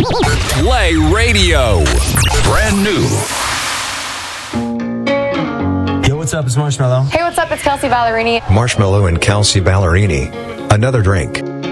Play Radio. Brand new. Yo, what's up? It's Marshmello. Hey, what's up? It's Kelsey Ballerini. Marshmello and Kelsey Ballerini. Another drink.